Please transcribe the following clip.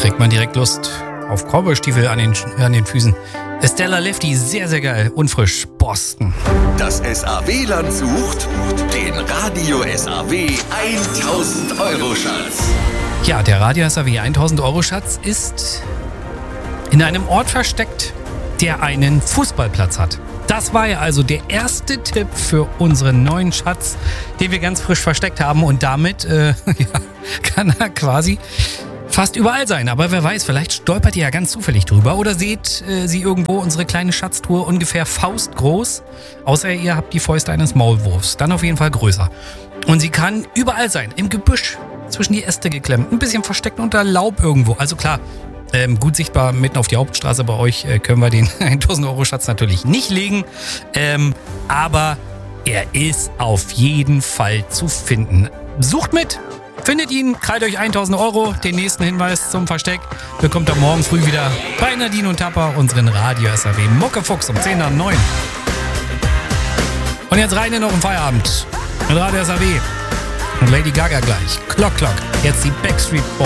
Kriegt man direkt Lust auf Cowboystiefel an den Füßen. Stella Lefty, sehr, sehr geil. Und frisch. Boston. Das SAW-Land sucht den Radio SAW 1000 Euro Schatz. Ja, der Radio SAW 1000 Euro Schatz ist in einem Ort versteckt, der einen Fußballplatz hat. Das war ja also der erste Tipp für unseren neuen Schatz, den wir ganz frisch versteckt haben. Und damit kann er quasi fast überall sein. Aber wer weiß, vielleicht stolpert ihr ja ganz zufällig drüber. Oder seht sie irgendwo, unsere kleine Schatztruhe, ungefähr faustgroß. Außer ihr habt die Fäuste eines Maulwurfs. Dann auf jeden Fall größer. Und sie kann überall sein. Im Gebüsch, zwischen die Äste geklemmt. Ein bisschen versteckt unter Laub irgendwo. Also klar, gut sichtbar mitten auf die Hauptstraße bei euch können wir den 1000 Euro Schatz natürlich nicht legen. Aber er ist auf jeden Fall zu finden. Sucht mit, findet ihn, krallt euch 1000 Euro. Den nächsten Hinweis zum Versteck bekommt ihr morgen früh wieder bei Nadine und Tapper, unseren Radio SAW Muckefuchs um 10 nach 9. Und jetzt rein in noch einen Feierabend mit Radio SAW und Lady Gaga gleich. Clock, Clock. Jetzt die Backstreet Boys.